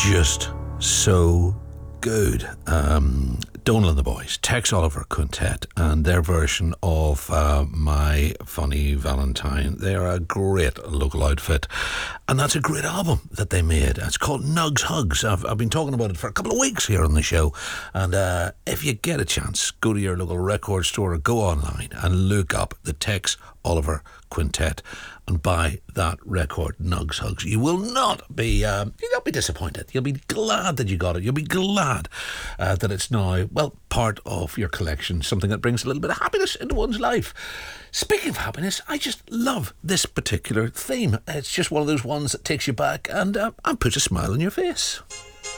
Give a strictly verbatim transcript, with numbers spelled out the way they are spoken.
just so good. Um, Donal and the Boys, Tex Oliver Quintet, and their version of uh, My Funny Valentine. They are a great local outfit, and that's a great album that they made. It's called Nugs Hugs. I've, I've been talking about it for a couple of weeks here on the show, and uh, if you get a chance, go to your local record store or go online and look up the Tex Oliver Quintet and buy that record, Nugs Hugs. You will not be um, you'll not be disappointed. You'll be glad that you got it. You'll be glad uh, that it's now, well, part of your collection, something that brings a little bit of happiness into one's life. Speaking of happiness, I just love this particular theme. It's just one of those ones that takes you back and, uh, and puts a smile on your face.